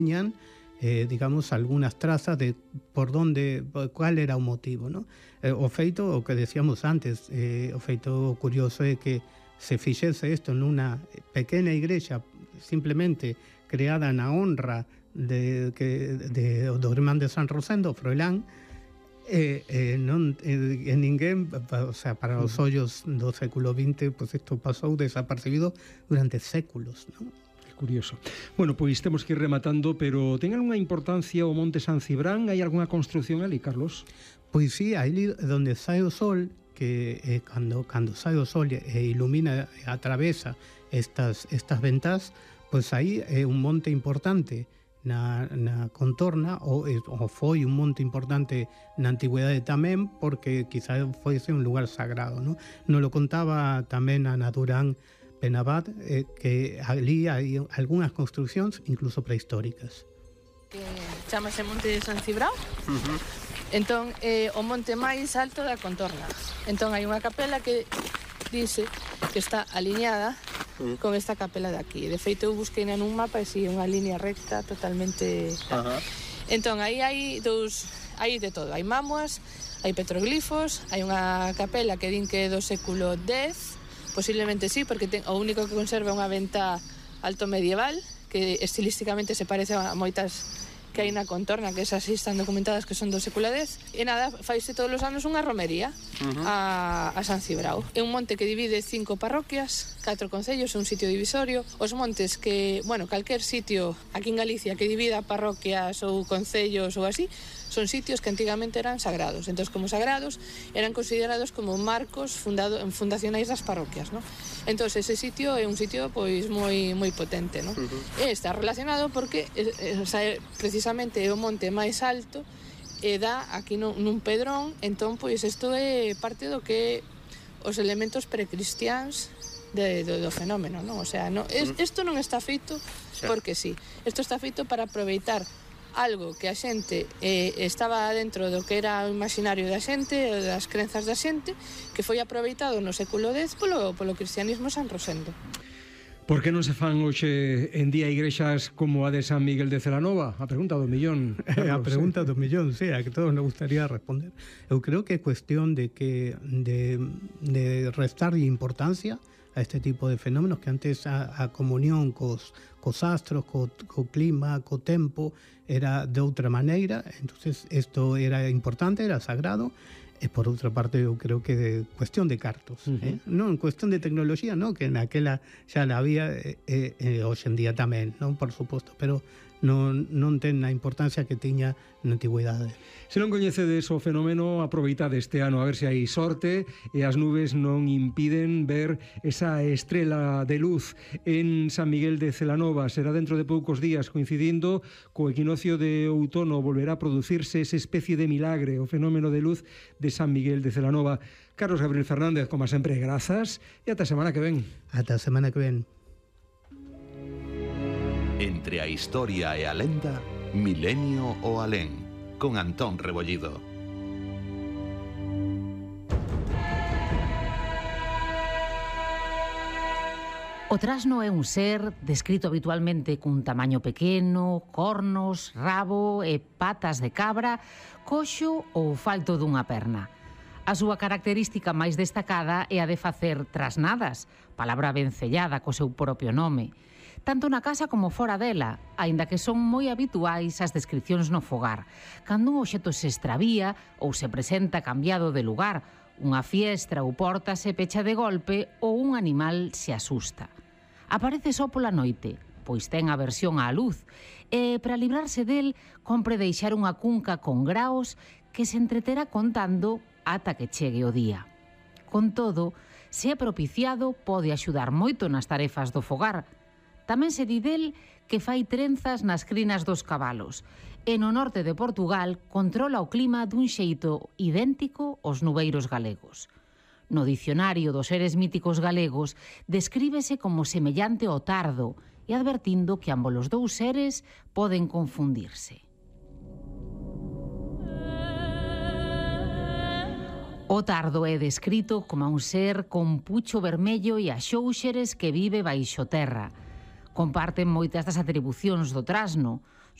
tiñan digamos, algunhas trazas de cuál era o motivo, ¿no? O feito, o que decíamos antes, o feito curioso é que se fixese isto nunha pequena igrexa simplemente creada na honra do irmán de San Rosendo, Froilán, ninguén, o sea, para os ollos do século XX, pues isto pasou desapercibido durante séculos, ¿no? Curioso. Bueno, pois temos que ir rematando, pero ten algunha importancia o Monte San Cibrán? Hai algunha construción ali, Carlos? Pois sí, aí onde sai o sol, que cando sai o sol e ilumina e atravesa estas ventás, pois aí é un monte importante na contorna, ou foi un monte importante na antigüedade tamén, porque quizá foise un lugar sagrado, ¿no? Nos lo contaba tamén Ana Durán Penabat, que ali hai algunhas construcións incluso prehistóricas. Chámase Monte de San Cibrao. Entón é o monte máis alto da contorna. Entón hai unha capela que dice que está alineada con esta capela de aquí. De feito eu busquei nun mapa e si unha línea recta totalmente. Entón aí hai de todo, hai mámoas, hai petroglifos, hai unha capela que din que é do século X. Posiblemente sí, porque o único que conserva é unha venta alto medieval, que estilísticamente se parece a moitas que hai na contorna, que esas sí están documentadas que son do século X. E nada, faise todos os anos unha romería a San Cibrao. É un monte que divide 5 parroquias, 4 concellos, é un sitio divisorio. Os montes que, bueno, calquer sitio aquí en Galicia que divida parroquias ou concellos ou así, son sitios que antigamente eran sagrados. Entón, como sagrados, eran considerados como marcos fundacionais das parroquias, ¿no? Entón, ese sitio é un sitio pois moi potente, ¿no? E está relacionado porque precisamente é o monte máis alto e dá aquí nun pedrón. Entón, pois, isto é parte do que os elementos precristiáns do fenómeno, non? O sea, isto non está feito porque sí. Isto está feito para aproveitar algo que a xente estaba dentro do que era o imaginario da xente, das crenzas da xente, que foi aproveitado no século X polo cristianismo San Rosendo. Por que non se fan hoxe en día igrexas como a de San Miguel de Celanova? A pregunta do millón. Carlos, a pregunta do millón, sí, a que todos nos gustaría responder. Eu creo que é cuestión de restarlle importancia a este tipo de fenómenos, que antes a comunión cos astros, co clima, co tempo, era de outra maneira. Entonces isto era importante, era sagrado. E por outra parte eu creo que é cuestión de cartos, non cuestión de tecnoloxía, non, que naquela xa la había, hoxe en día tamén, non, por suposto, pero non ten a importancia que tiña na antigüedade. Se non coñecedes o fenómeno, aproveitade este ano a ver se hai sorte e as nubes non impiden ver esa estrela de luz en San Miguel de Celanova. Será dentro de poucos días, coincidindo co equinoccio de outono, volverá a producirse esa especie de milagre, o fenómeno de luz de San Miguel de Celanova. Carlos Gabriel Fernández, como sempre, grazas e ata a semana que ven. Ata a semana que ven. Entre a historia e a lenda, Milenio o Alén, con Antón Rebollido. O trasno é un ser descrito habitualmente cun tamaño pequeno, cornos, rabo e patas de cabra, coxo ou falto dunha perna. A súa característica máis destacada é a de facer trasnadas, palabra vencellada co seu propio nome, tanto na casa como fora dela, aínda que son moi habituais as descripcións no fogar, cando un obxecto se extravía ou se presenta cambiado de lugar, unha fiestra ou porta se pecha de golpe ou un animal se asusta. Aparece só pola noite, pois ten aversión á luz, e para librarse del compre deixar unha cunca con graos que se entreterá contando ata que chegue o día. Con todo, se é propiciado, pode axudar moito nas tarefas do fogar. Tamén se di del que fai trenzas nas crinas dos cabalos e no norte de Portugal controla o clima dun xeito idéntico aos nubeiros galegos. No dicionario dos seres míticos galegos descríbese como semellante ao tardo e advertindo que ambos os dous seres poden confundirse. O tardo é descrito como un ser con pucho vermello e axóuxeres que vive baixo terra. Comparten moitas das atribucións do trasno.